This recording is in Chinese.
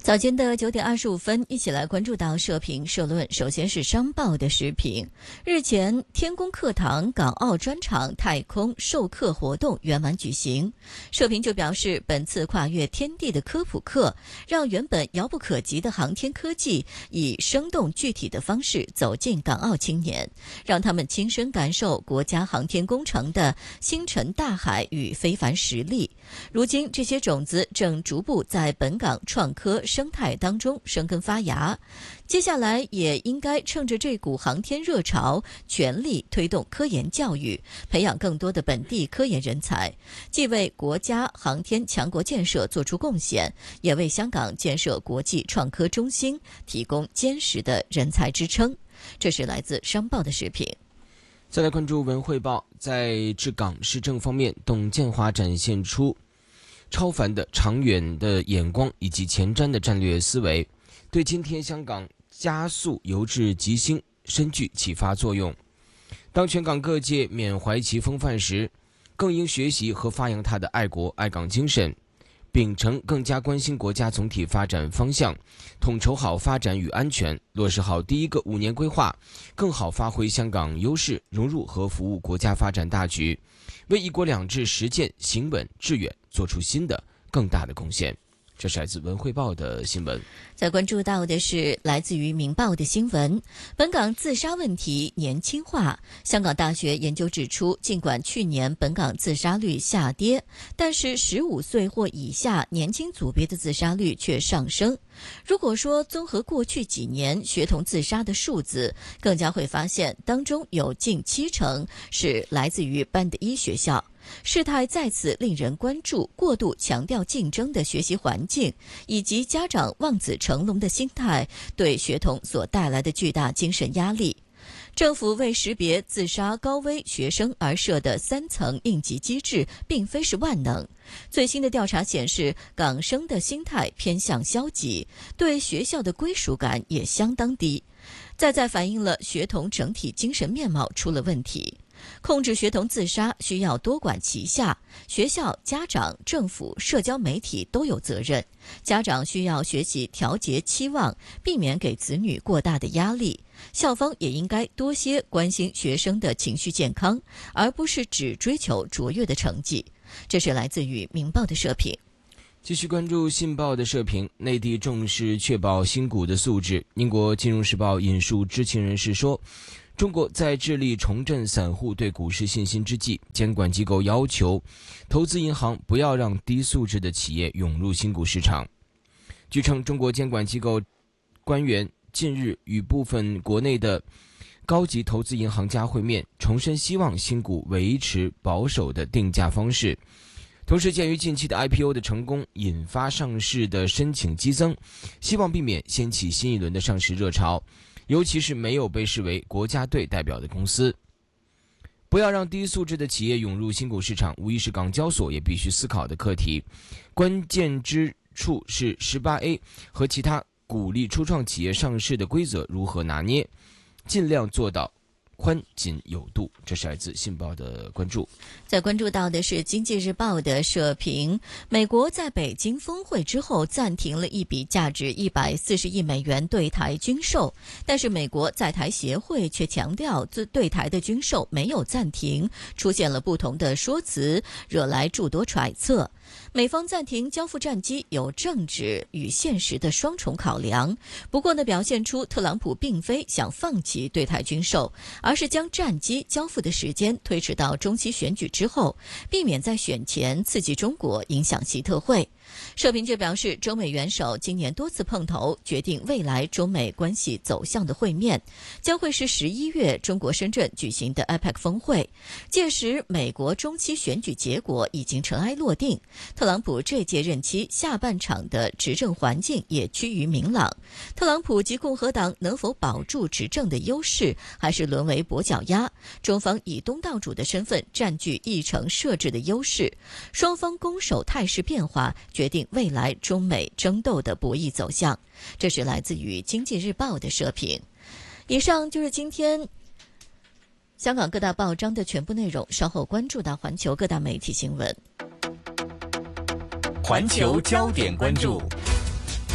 早间的9点25分，一起来关注到社评社论。首先是商报的时评。日前，天宫课堂港澳专场太空授课活动圆满举行。社评就表示，本次跨越天地的科普课，让原本遥不可及的航天科技，以生动具体的方式走进港澳青年，让他们亲身感受国家航天工程的星辰大海与非凡实力。如今，这些种子正逐步在本港创科生态当中生根发芽，接下来也应该趁着这股航天热潮，全力推动科研教育，培养更多的本地科研人才，既为国家航天强国建设做出贡献，也为香港建设国际创科中心提供坚实的人才支撑。这是来自商报的时评。 再来关注文汇报，在治港施政方面，董建华展现出超凡的长远的眼光以及前瞻的战略思维，对今天香港加速由治及兴深具启发作用。当全港各界缅怀其风范时，更应学习和发扬他的爱国爱港精神，秉承更加关心国家总体发展方向，统筹好发展与安全，落实好第一个5年规划，更好发挥香港优势，融入和服务国家发展大局，为一国两制实践行稳致远做出新的更大的贡献。这是来自文汇报的新闻。 再关注到的是来自于明报的新闻，本港自杀问题年轻化。香港大学研究指出，尽管去年本港自杀率下跌，但是15岁或以下年轻组别的自杀率却上升。如果说综合过去几年学童自杀的数字，更加会发现当中有近70%是来自于班的一学校。事态再次令人关注过度强调竞争的学习环境，以及家长望子成龙的心态对学童所带来的巨大精神压力。政府为识别自杀高危学生而设的3层应急机制并非是万能。最新的调查显示，港生的心态偏向消极，对学校的归属感也相当低，再反映了学童整体精神面貌出了问题。控制学童自杀需要多管齐下，学校、家长、政府、社交媒体都有责任。家长需要学习调节期望，避免给子女过大的压力。校方也应该多些关心学生的情绪健康，而不是只追求卓越的成绩。这是来自于明报的社评。 继续关注信报的社评，内地重视确保新股的素质。英国金融时报引述知情人士说，中国在致力重振散户对股市信心之际，监管机构要求投资银行不要让低素质的企业涌入新股市场。据称，中国监管机构官员近日与部分国内的高级投资银行家会面，重申希望新股维持保守的定价方式。同时，鉴于近期的 IPO 的成功引发上市的申请激增，希望避免掀起新一轮的上市热潮，尤其是没有被视为国家队代表的公司。不要让低素质的企业涌入新股市场，无疑是港交所也必须思考的课题。关键之处是 18A 和其他鼓励初创企业上市的规则如何拿捏，尽量做到宽紧有度。这是来自信报的关注。 再关注到的是经济日报的社评，美国在北京峰会之后暂停了一笔价值140亿美元对台军售，但是美国在台协会却强调对台的军售没有暂停，出现了不同的说辞，惹来诸多揣测。美方暂停交付战机有政治与现实的双重考量，不过呢，表现出特朗普并非想放弃对台军售，而是将战机交付的时间推迟到中期选举之后，避免在选前刺激中国影响习特会。社评却表示，中美元首今年多次碰头，决定未来中美关系走向的会面，将会是11月中国深圳举行的 APEC 峰会。届时，美国中期选举结果已经尘埃落定，特朗普这届任期下半场的执政环境也趋于明朗。特朗普及共和党能否保住执政的优势，还是沦为跛脚鸭？中方以东道主的身份占据议程设置的优势，双方攻守态势变化，决定未来中美争斗的博弈走向。这是来自于经济日报的社评。以上就是今天香港各大报章的全部内容，稍后关注到环球各大媒体新闻。 环球焦点关注。